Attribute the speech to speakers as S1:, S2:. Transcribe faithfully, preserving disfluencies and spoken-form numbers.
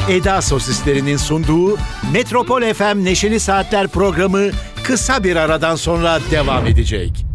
S1: Eda Sosislerinin sunduğu Metropol F M Neşeli Saatler programı kısa bir aradan sonra devam edecek.